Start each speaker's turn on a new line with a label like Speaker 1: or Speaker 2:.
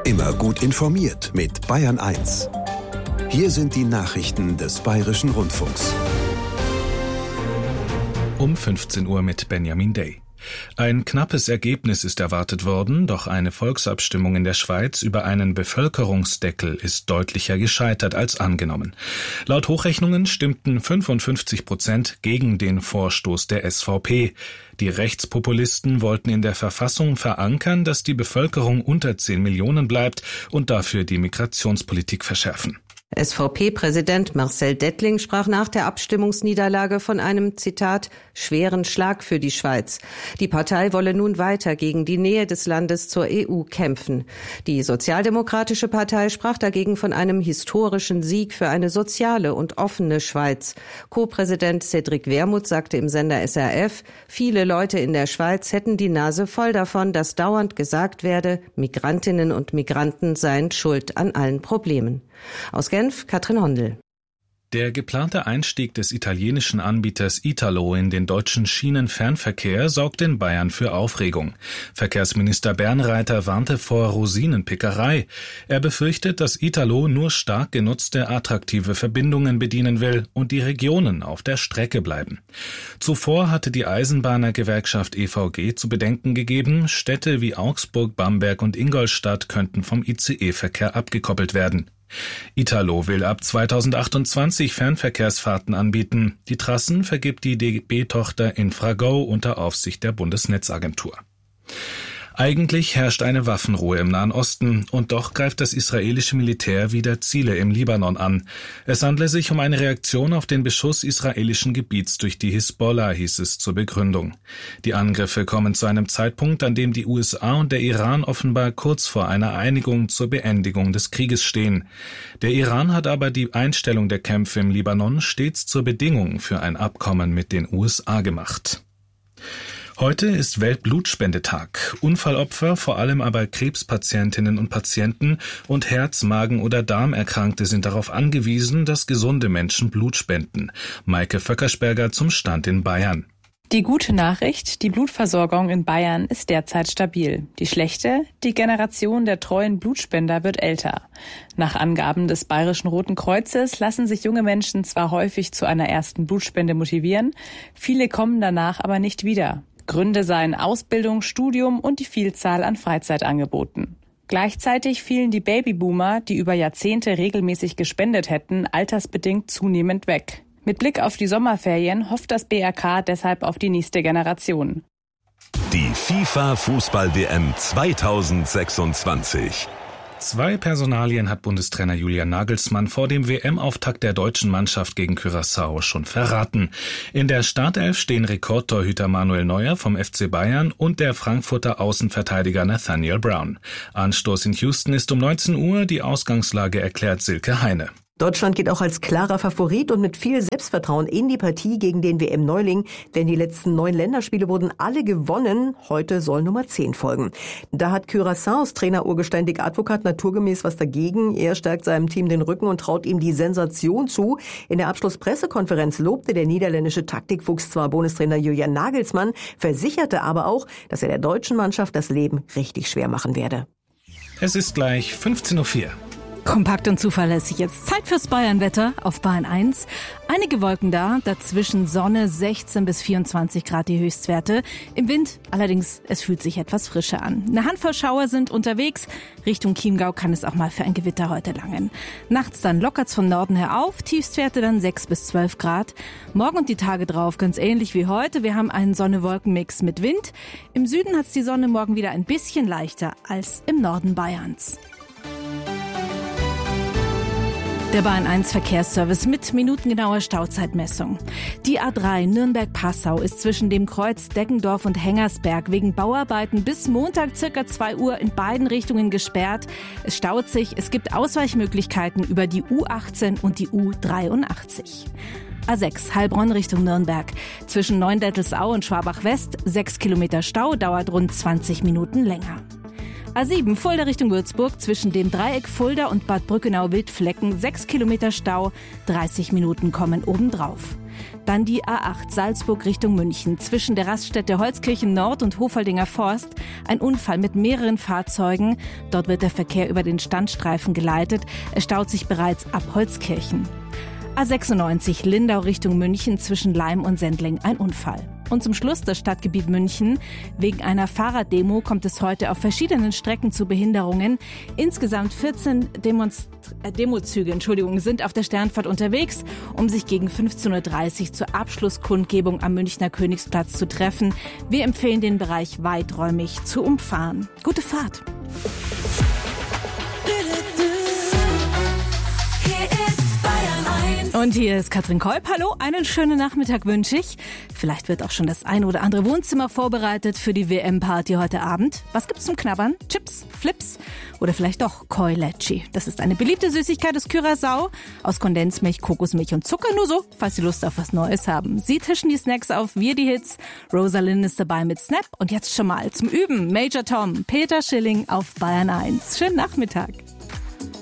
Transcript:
Speaker 1: Immer gut informiert mit Bayern 1. Hier sind die Nachrichten des Bayerischen Rundfunks.
Speaker 2: Um 15 Uhr mit Benjamin Day. Ein knappes Ergebnis ist erwartet worden, doch eine Volksabstimmung in der Schweiz über einen Bevölkerungsdeckel ist deutlicher gescheitert als angenommen. Laut Hochrechnungen stimmten 55% gegen den Vorstoß der SVP. Die Rechtspopulisten wollten in der Verfassung verankern, dass die Bevölkerung unter 10 Millionen bleibt und dafür die Migrationspolitik verschärfen.
Speaker 3: SVP-Präsident Marcel Dettling sprach nach der Abstimmungsniederlage von einem, Zitat, schweren Schlag für die Schweiz. Die Partei wolle nun weiter gegen die Nähe des Landes zur EU kämpfen. Die Sozialdemokratische Partei sprach dagegen von einem historischen Sieg für eine soziale und offene Schweiz. Co-Präsident Cédric Wermuth sagte im Sender SRF, viele Leute in der Schweiz hätten die Nase voll davon, dass dauernd gesagt werde, Migrantinnen und Migranten seien schuld an allen Problemen. Aus Genf, Katrin Hondel.
Speaker 2: Der geplante Einstieg des italienischen Anbieters Italo in den deutschen Schienenfernverkehr sorgt in Bayern für Aufregung. Verkehrsminister Bernreiter warnte vor Rosinenpickerei. Er befürchtet, dass Italo nur stark genutzte attraktive Verbindungen bedienen will und die Regionen auf der Strecke bleiben. Zuvor hatte die Eisenbahnergewerkschaft EVG zu bedenken gegeben, Städte wie Augsburg, Bamberg und Ingolstadt könnten vom ICE-Verkehr abgekoppelt werden. Italo will ab 2028 Fernverkehrsfahrten anbieten. Die Trassen vergibt die DB-Tochter Infrago unter Aufsicht der Bundesnetzagentur. Eigentlich herrscht eine Waffenruhe im Nahen Osten und doch greift das israelische Militär wieder Ziele im Libanon an. Es handle sich um eine Reaktion auf den Beschuss israelischen Gebiets durch die Hisbollah, hieß es zur Begründung. Die Angriffe kommen zu einem Zeitpunkt, an dem die USA und der Iran offenbar kurz vor einer Einigung zur Beendigung des Krieges stehen. Der Iran hat aber die Einstellung der Kämpfe im Libanon stets zur Bedingung für ein Abkommen mit den USA gemacht. Heute ist Weltblutspendetag. Unfallopfer, vor allem aber Krebspatientinnen und Patienten und Herz-, Magen- oder Darmerkrankte sind darauf angewiesen, dass gesunde Menschen Blut spenden. Maike Vöckersberger zum Stand in Bayern.
Speaker 4: Die gute Nachricht, die Blutversorgung in Bayern ist derzeit stabil. Die schlechte, die Generation der treuen Blutspender wird älter. Nach Angaben des Bayerischen Roten Kreuzes lassen sich junge Menschen zwar häufig zu einer ersten Blutspende motivieren, viele kommen danach aber nicht wieder. Gründe seien Ausbildung, Studium und die Vielzahl an Freizeitangeboten. Gleichzeitig fielen die Babyboomer, die über Jahrzehnte regelmäßig gespendet hätten, altersbedingt zunehmend weg. Mit Blick auf die Sommerferien hofft das BRK deshalb auf die nächste Generation.
Speaker 1: Die FIFA-Fußball-WM 2026.
Speaker 2: 2 Personalien hat Bundestrainer Julian Nagelsmann vor dem WM-Auftakt der deutschen Mannschaft gegen Curaçao schon verraten. In der Startelf stehen Rekordtorhüter Manuel Neuer vom FC Bayern und der Frankfurter Außenverteidiger Nathaniel Brown. Anstoß in Houston ist um 19 Uhr, die Ausgangslage erklärt Silke Heine.
Speaker 5: Deutschland geht auch als klarer Favorit und mit viel Selbstvertrauen in die Partie gegen den WM-Neuling, denn die letzten 9 Länderspiele wurden alle gewonnen. Heute soll Nummer 10 folgen. Da hat Curaçaos Trainer Urgestein Dick Advocat naturgemäß was dagegen. Er stärkt seinem Team den Rücken und traut ihm die Sensation zu. In der Abschlusspressekonferenz lobte der niederländische Taktikfuchs zwar Bundestrainer Julian Nagelsmann, versicherte aber auch, dass er der deutschen Mannschaft das Leben richtig schwer machen werde.
Speaker 2: Es ist gleich 15:04 Uhr.
Speaker 6: Kompakt und zuverlässig. Jetzt Zeit fürs Bayernwetter auf Bayern 1. Einige Wolken da, dazwischen Sonne, 16 bis 24 Grad die Höchstwerte. Im Wind allerdings, es fühlt sich etwas frischer an. Eine Handvoll Schauer sind unterwegs. Richtung Chiemgau kann es auch mal für ein Gewitter heute langen. Nachts dann lockert's von Norden her auf, Tiefstwerte dann 6 bis 12 Grad. Morgen und die Tage drauf ganz ähnlich wie heute. Wir haben einen Sonne-Wolken-Mix mit Wind. Im Süden hat's die Sonne morgen wieder ein bisschen leichter als im Norden Bayerns. Der Bayern 1 Verkehrsservice mit minutengenauer Stauzeitmessung. Die A3 Nürnberg-Passau ist zwischen dem Kreuz Deggendorf und Hengersberg wegen Bauarbeiten bis Montag circa 2 Uhr in beiden Richtungen gesperrt. Es staut sich, es gibt Ausweichmöglichkeiten über die U18 und die U83. A6 Heilbronn Richtung Nürnberg. Zwischen Neuendettelsau und Schwabach-West 6 Kilometer Stau, dauert rund 20 Minuten länger. A7 Fulda Richtung Würzburg, zwischen dem Dreieck Fulda und Bad Brückenau-Wildflecken 6 Kilometer Stau, 30 Minuten kommen obendrauf. Dann die A8 Salzburg Richtung München. Zwischen der Raststätte Holzkirchen Nord und Hofaldinger Forst ein Unfall mit mehreren Fahrzeugen. Dort wird der Verkehr über den Standstreifen geleitet. Es staut sich bereits ab Holzkirchen. A96 Lindau Richtung München zwischen Laim und Sendling ein Unfall. Und zum Schluss das Stadtgebiet München. Wegen einer Fahrraddemo kommt es heute auf verschiedenen Strecken zu Behinderungen. Insgesamt 14 Demozüge sind auf der Sternfahrt unterwegs, um sich gegen 15.30 Uhr zur Abschlusskundgebung am Münchner Königsplatz zu treffen. Wir empfehlen den Bereich weiträumig zu umfahren. Gute Fahrt! Und hier ist Katrin Kolb. Hallo, einen schönen Nachmittag wünsche ich. Vielleicht wird auch schon das ein oder andere Wohnzimmer vorbereitet für die WM-Party heute Abend. Was gibt's zum Knabbern? Chips, Flips oder vielleicht doch Koi Lecce. Das ist eine beliebte Süßigkeit aus Curaçao, aus Kondensmilch, Kokosmilch und Zucker. Nur so, falls Sie Lust auf was Neues haben. Sie tischen die Snacks auf, wir die Hits. Rosalind ist dabei mit Snap. Und jetzt schon mal zum Üben. Major Tom, Peter Schilling auf Bayern 1. Schönen Nachmittag.